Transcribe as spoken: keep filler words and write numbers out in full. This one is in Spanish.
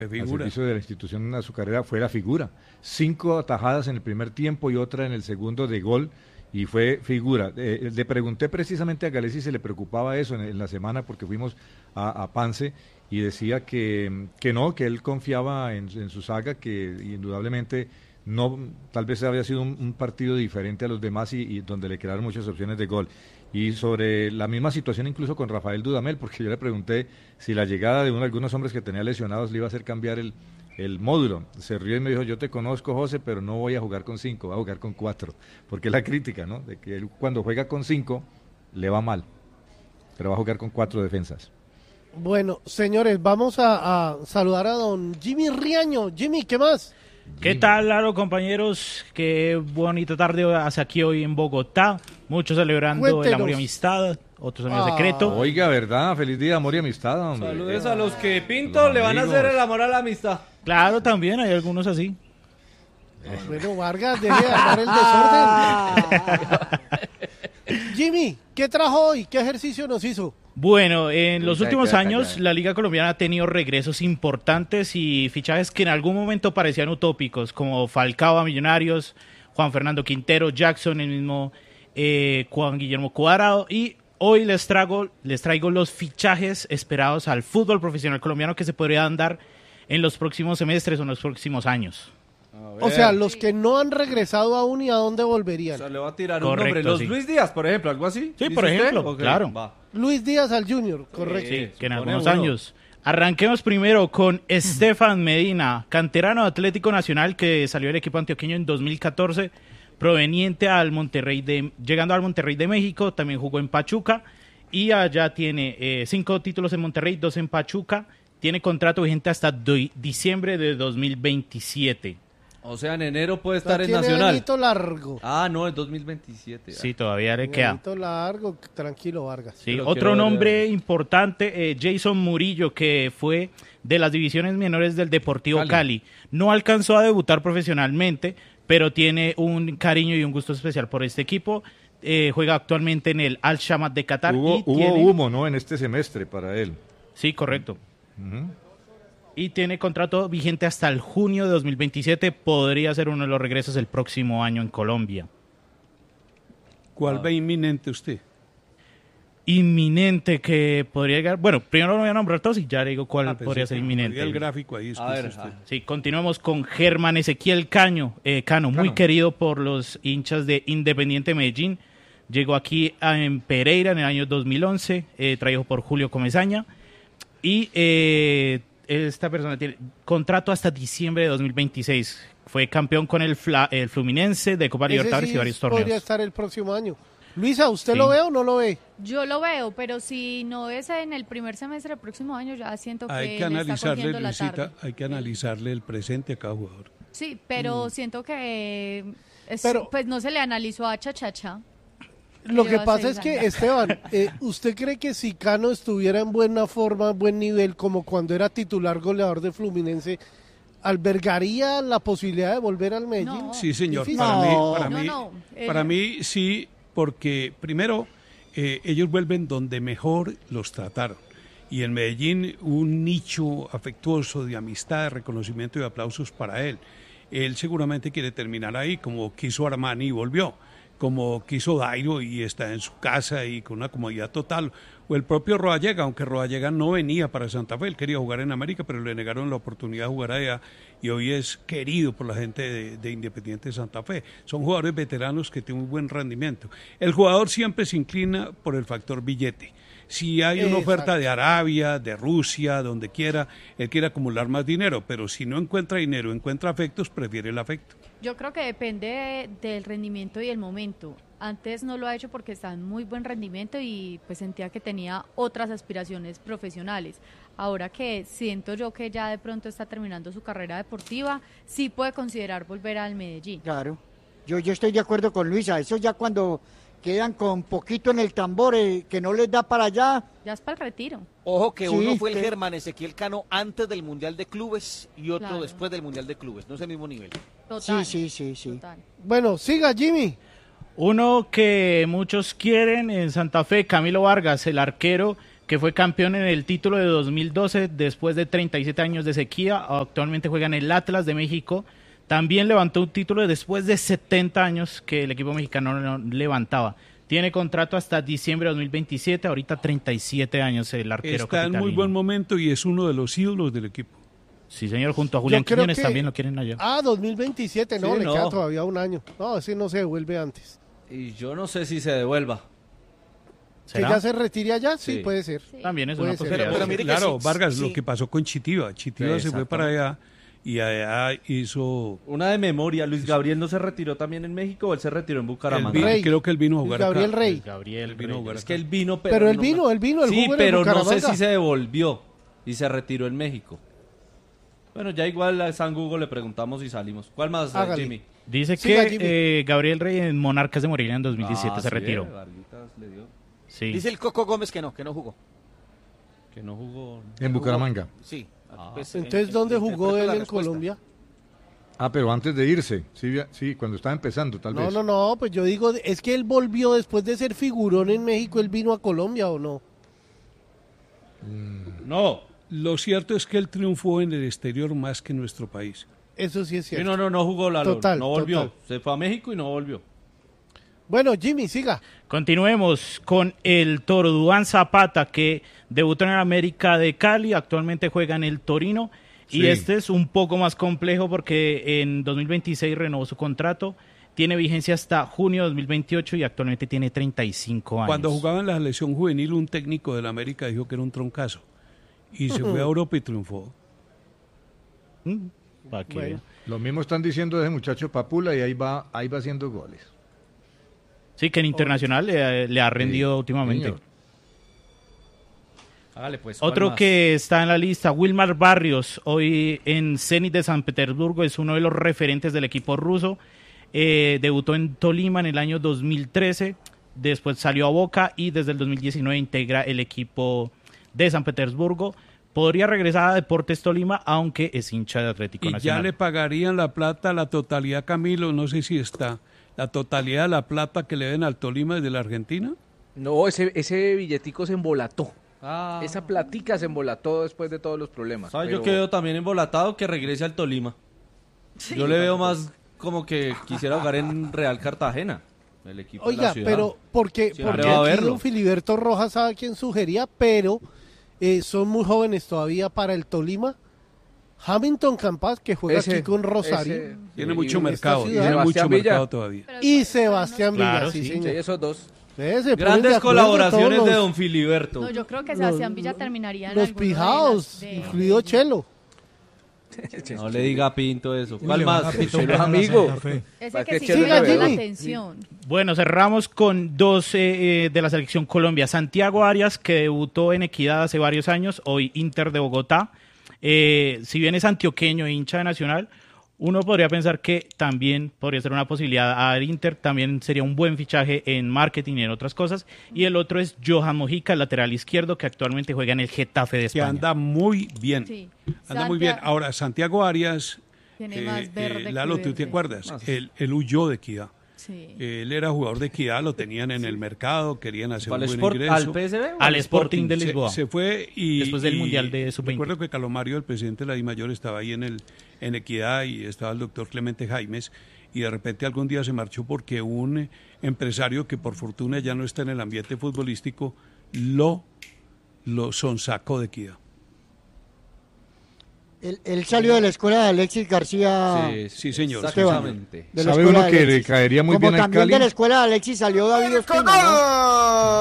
al servicio de la institución a su carrera, fue la figura. Cinco atajadas en el primer tiempo y otra en el segundo de gol, y fue figura. Eh, le pregunté precisamente a Gales si se le preocupaba eso en, en la semana, porque fuimos a, a Pance, y decía que, que no, que él confiaba en, en su saga, que indudablemente no, tal vez había sido un, un partido diferente a los demás y, y donde le quedaron muchas opciones de gol. Y sobre la misma situación incluso con Rafael Dudamel, porque yo le pregunté si la llegada de uno, algunos hombres que tenía lesionados le iba a hacer cambiar el, el módulo. Se rió y me dijo, yo te conozco, José, pero no voy a jugar con cinco, voy a jugar con cuatro. Porque es la crítica, ¿no? De que él cuando juega con cinco le va mal, pero va a jugar con cuatro defensas. Bueno, señores, vamos a, a saludar a don Jimmy Riaño. Jimmy, ¿qué más? ¿Qué tal, Laro, compañeros? Qué bonita tarde hace aquí hoy en Bogotá. Muchos celebrando Cuéntenos. el amor y amistad, otros en el Ah. secreto. Oiga, ¿verdad? Feliz día, amor y amistad, hombre. Saludos a los que Pinto Los le van a amigos. hacer el amor a la amistad. Claro, también hay algunos así. Bueno, Vargas, deje de armar el desorden. Jimmy, ¿qué trajo hoy? ¿Qué ejercicio nos hizo? Bueno, en los Ya, últimos ya, años ya. la Liga Colombiana ha tenido regresos importantes y fichajes que en algún momento parecían utópicos, como Falcao a Millonarios, Juan Fernando Quintero, Jackson, el mismo eh, Juan Guillermo Cuadrado, y hoy les traigo, les traigo los fichajes esperados al fútbol profesional colombiano que se podrían dar en los próximos semestres o en los próximos años. O sea, los que no han regresado aún y a dónde O volverían. sea, le va a tirar Correcto, un nombre. Los sí. Luis Díaz, por ejemplo, algo así. Sí, ¿Dice por usted? ejemplo, Ok, claro. va. Luis Díaz al Junior, correcto. Sí, que en supone algunos uno. años. Arranquemos primero con Estefan Medina, canterano de Atlético Nacional que salió del equipo antioqueño en dos mil catorce, proveniente al Monterrey de, llegando al Monterrey de México, también jugó en Pachuca y allá tiene eh, cinco títulos en Monterrey, dos en Pachuca, tiene contrato vigente hasta do- diciembre de dos mil veintisiete. O sea, en enero puede O sea, estar en tiene Nacional. añito largo. Ah, no, en dos mil veintisiete. Sí, todavía le Tiene queda. añito largo, tranquilo, Vargas. Sí, Pero otro quiero nombre ver. importante, eh, Jason Murillo, que fue de las divisiones menores del Deportivo Cali. Cali. No alcanzó a debutar profesionalmente, pero tiene un cariño y un gusto especial por este equipo. Eh, juega actualmente en el Al Shamat de Qatar. Hubo, y hubo tiene... humo, ¿no? En este semestre para él. Sí, correcto. Ujú. Y tiene contrato vigente hasta el junio de dos mil veintisiete. Podría ser uno de los regresos el próximo año en Colombia. ¿Cuál ve inminente usted? Inminente que podría llegar. Bueno, primero lo voy a nombrar todos y ya le digo cuál Ah, pensé podría ser que inminente. ponía el gráfico ahí. A ver, escuche usted. ah. Sí, continuamos con Germán Ezequiel Caño, eh, Cano, muy Cano. querido por los hinchas de Independiente Medellín. Llegó aquí a, en Pereira en el año dos mil once, eh, traído por Julio Comesaña. Y eh, esta persona tiene contrato hasta diciembre de dos mil veintiséis. Fue campeón con el, Fla- el Fluminense de Copa Ese Libertadores sí y varios podría torneos. estar el próximo año. Luisa, ¿usted Sí. lo ve o no lo ve? Yo lo veo, pero si no es en el primer semestre del próximo año, ya siento que Hay que le está analizarle, cogiendo la Luisita, tarde. hay que analizarle el presente a cada jugador. Sí, pero siento que es- Pero- pues no se le analizó a Chachacha. Lo que Lleva pasa seis es que, años. Esteban, eh, ¿usted cree que si Cano estuviera en buena forma, buen nivel, como cuando era titular goleador de Fluminense, albergaría la posibilidad de volver al Medellín? No. Sí, señor. Difícil. Para No. mí, para No, mí, no, él- para mí sí, porque primero eh, ellos vuelven donde mejor los trataron. Y en Medellín un nicho afectuoso de amistad, de reconocimiento y de aplausos para él. Él seguramente quiere terminar ahí, como quiso Armani y volvió, como quiso Dairo y está en su casa y con una comodidad total. O el propio Rodallega, aunque Rodallega no venía para Santa Fe, él quería jugar en América, pero le negaron la oportunidad de jugar allá y hoy es querido por la gente de, de Independiente Santa Fe. Son jugadores veteranos que tienen muy buen rendimiento. El jugador siempre se inclina por el factor billete. Si hay una Exacto. oferta de Arabia, de Rusia, donde quiera, él quiere acumular más dinero, pero si no encuentra dinero, encuentra afectos, prefiere el afecto. Yo creo que depende del rendimiento y el momento. Antes no lo ha hecho porque está en muy buen rendimiento y pues sentía que tenía otras aspiraciones profesionales. Ahora que siento yo que ya de pronto está terminando su carrera deportiva, sí puede considerar volver al Medellín. Claro, yo, yo estoy de acuerdo con Luisa, eso ya cuando quedan con poquito en el tambor, eh, que no les da para allá. Ya es para el retiro. Ojo que Sí, uno fue el que- Germán Ezequiel Cano antes del Mundial de Clubes y otro Claro. después del Mundial de Clubes, no es el mismo nivel. Total. Sí, sí, sí, sí. Total. Bueno, siga, Jimmy. Uno que muchos quieren en Santa Fe, Camilo Vargas, el arquero que fue campeón en el título de dos mil doce después de treinta y siete años de sequía. Actualmente juega en el Atlas de México. También levantó un título después de setenta años que el equipo mexicano no levantaba. Tiene contrato hasta diciembre de dos mil veintisiete, ahorita treinta y siete años el arquero Está en muy capitalino. buen momento y es uno de los ídolos del equipo. Sí, señor, junto a Julián Yo creo Quiñones que- también lo quieren allá. Ah, dos mil veintisiete, no, Sí, le no. queda todavía un año. No, ese no se devuelve antes. Y yo no sé si se devuelva. ¿Será? ¿Que ya se retire allá? Sí, Sí. puede ser. Sí. También es Puede una ser. posibilidad. Pero mire que Claro, sí, Vargas, sí. lo que pasó con Chitiva. Chitiva se fue para allá y allá hizo... Una de memoria, Luis Gabriel no se retiró también en México o él se retiró en él Bucaramanga. vino- Rey. creo que él vino a jugar Gabriel acá. Rey. Gabriel Él vino a Rey. jugar Es acá. que él vino, pero, Pero él no- vino, él vino, él Sí, jugó en el pero no sé Bucaramanga. si se devolvió y se retiró en México. Bueno, ya igual a San Google le preguntamos y salimos. ¿Cuál más, eh, Hágale. Jimmy? Dice Siga, que Jimmy. eh, Gabriel Rey en Monarcas de Morelia en dos mil diecisiete Ah, se sí, retiró. eh, Varguitas le dio. Sí. Dice el Coco Gómez que no, que no jugó. Que no jugó. En Bucaramanga. Sí. Ah. Pues, Entonces, en- ¿dónde en- jugó interpreto él la en respuesta. Colombia? Ah, pero antes de irse. Sí, sí, cuando estaba empezando, tal No, vez. no, no, pues yo digo, es que él volvió después de ser figurón en México, él vino a Colombia o no. No. Lo cierto es que él triunfó en el exterior más que en nuestro país. Eso sí es Sí, cierto. no, no, no jugó la Total, no volvió. total. Se fue a México y no volvió. Bueno, Jimmy, siga. Continuemos con el Toro Duván Zapata, que debutó en el América de Cali, actualmente juega en el Torino. Y Sí. este es un poco más complejo porque en dos mil veintiséis renovó su contrato, tiene vigencia hasta junio de dos mil veintiocho y actualmente tiene treinta y cinco años. Cuando jugaba en la selección juvenil, un técnico del América dijo que era un troncazo. Y se fue a Europa y triunfó. Mm, pa' que Bueno. vea. Lo mismo están diciendo de ese muchacho Papula y ahí va, ahí va haciendo goles. Sí, que en Internacional le, le ha rendido Sí, últimamente. señor. Hágale pues. ¿cuál Otro más? que está en la lista, Wilmar Barrios, hoy en Zenit de San Petersburgo, es uno de los referentes del equipo ruso. Eh, debutó en Tolima en el año dos mil trece, después salió a Boca y desde el dos mil diecinueve integra el equipo de San Petersburgo. Podría regresar a Deportes Tolima, aunque es hincha de Atlético Y ya Nacional. le pagarían la plata, la totalidad, Camilo, no sé si está, la totalidad de la plata que le den al Tolima desde la Argentina. No, ese, ese billetico se embolató. Ah, Esa platica se embolató después de todos los problemas. ¿sabes? pero- Yo quedo también embolatado que regrese al Tolima. Yo le veo más como que quisiera jugar en Real Cartagena. El equipo de la Oiga, ciudad. pero porque, Siempre porque va a aquí verlo. don Filiberto Rojas sabe quién sugería, pero eh, son muy jóvenes todavía para el Tolima. Hamilton Campas, que juega Ese- aquí con Rosario, ese- Tiene Sí, mucho en esta mercado, ciudad. tiene mucho Sebastián Villa. mercado todavía. Pero y es por- Sebastián Claro, Villa, sí, sí, señor. Sí, esos dos. Eh, se ponen de Grandes acuerdo colaboraciones todos de los- Don Filiberto. No, yo creo que Los- Sebastián Villa terminaría en Los alguno de pijados, las- de- incluido de- Chelo. No le diga a Pinto eso. ¿Cuál Le van más? a pitar Chelo es a la amigo. Santa Fe. Ese ¿Para que qué sí Chelo me llama le la ve? atención. Bueno, cerramos con dos eh, eh, de la selección Colombia. Santiago Arias, que debutó en Equidad hace varios años, hoy Inter de Bogotá. Eh, si bien es antioqueño e hincha de Nacional, uno podría pensar que también podría ser una posibilidad al Inter, también sería un buen fichaje en marketing y en otras cosas. Y el otro es Johan Mojica, el lateral izquierdo, que actualmente juega en el Getafe de Que España. anda muy bien. Sí. Anda muy bien. Santia- Ahora, Santiago Arias, Tiene eh, más verde eh, que Lalo, ¿tú te verde. acuerdas? Él, él huyó de Equidad. Sí. Él era jugador de Equidad, lo tenían en el mercado, querían hacer ¿Al, un buen Sport- ingreso. ¿Al P S V? o Al Sporting de Se- Lisboa. Se, fue y... Después del y Mundial de sub veinte. Recuerdo que Calomario, el presidente de la DIMAYOR, estaba ahí en, el, en Equidad y estaba el doctor Clemente Jaimes y de repente algún día se marchó porque un eh, empresario que por fortuna ya no está en el ambiente futbolístico lo, lo sonsacó de Equidad. Él, él salió de la escuela de Alexis García. Sí, señor. Exactamente. De la ¿Sabe escuela uno de que le Alexis. caería muy Como bien al también Cali? de la escuela de Alexis salió David Ospina, ¿no?